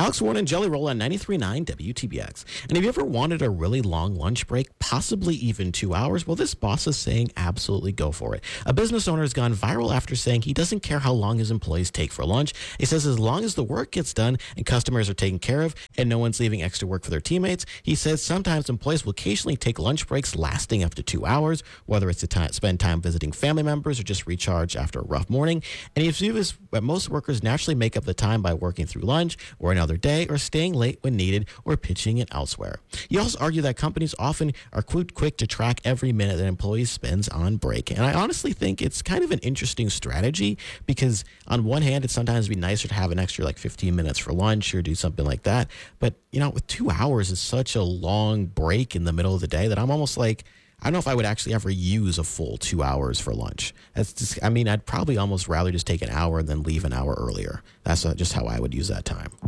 Alex Warren and Jelly Roll on 93.9 WTBX. And have you ever wanted a really long lunch break, possibly even 2 hours? Well, this boss is saying absolutely go for it. A business owner has gone viral after saying he doesn't care how long his employees take for lunch. He says as long as the work gets done and customers are taken care of and no one's leaving extra work for their teammates, he says sometimes employees will occasionally take lunch breaks lasting up to 2 hours, whether it's to spend time visiting family members or just recharge after a rough morning. And he views that most workers naturally make up the time by working through lunch or another day or staying late when needed or pitching it elsewhere. He also argued that companies often are quick to track every minute that employees spends on break. And I honestly think it's kind of an interesting strategy because on one hand, it sometimes be nicer to have an extra like 15 minutes for lunch or do something like that. But, with 2 hours is such a long break in the middle of the day that I'm almost like, I don't know if I would actually ever use a full 2 hours for lunch. That's just, I'd probably almost rather just take an hour and then leave an hour earlier. That's just how I would use that time.